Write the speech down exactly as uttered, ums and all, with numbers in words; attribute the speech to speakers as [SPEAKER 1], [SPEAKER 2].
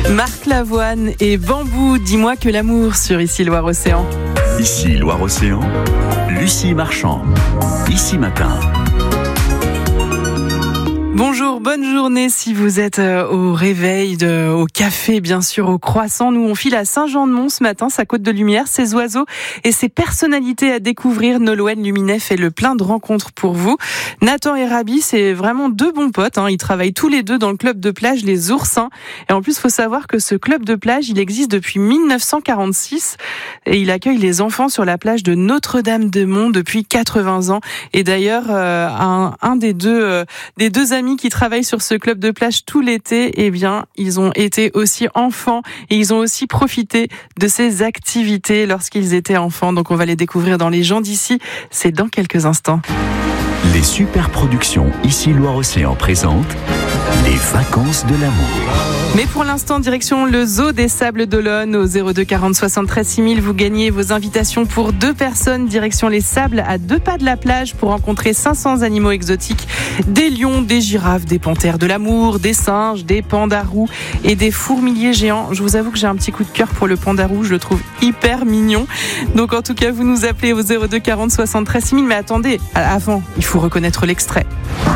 [SPEAKER 1] Marc Lavoine et Bambou, dis-moi que l'amour sur Ici Loire-Océan.
[SPEAKER 2] Ici Loire-Océan, Lucie Marchand, Ici Matin.
[SPEAKER 1] Bonjour, bonne journée si vous êtes au réveil, de, au café bien sûr, au croissant. Nous on file à Saint-Jean-de-Mont ce matin, sa côte de lumière, ses oiseaux et ses personnalités à découvrir. Nolwenn Luminet fait le plein de rencontres pour vous. Nathan et Rabi, c'est vraiment deux bons potes, hein. Ils travaillent tous les deux dans le club de plage Les Oursins. Et en plus, il faut savoir que ce club de plage, il existe depuis dix-neuf cent quarante-six et il accueille les enfants sur la plage de Notre-Dame-de-Mont depuis quatre-vingts ans. Et d'ailleurs, euh, un, un des deux, euh, des deux amis qui travaillent sur ce club de plage tout l'été, eh bien, ils ont été aussi enfants et ils ont aussi profité de ces activités lorsqu'ils étaient enfants. Donc, on va les découvrir dans Les gens d'ici. C'est dans quelques instants.
[SPEAKER 2] Les super productions Ici Loire-Océan présentent les vacances de l'amour.
[SPEAKER 1] Mais pour l'instant, direction le zoo des Sables d'Olonne au zéro deux quarante soixante-treize six mille. Vous gagnez vos invitations pour deux personnes. Direction les Sables à deux pas de la plage pour rencontrer cinq cents animaux exotiques. Des lions, des girafes, des panthères de l'amour, des singes, des pandarous et des fourmiliers géants. Je vous avoue que j'ai un petit coup de cœur pour le pandarou. Je le trouve hyper mignon. Donc en tout cas, vous nous appelez au zéro deux quarante soixante-treize six mille. Mais attendez, avant, il faut reconnaître l'extrait.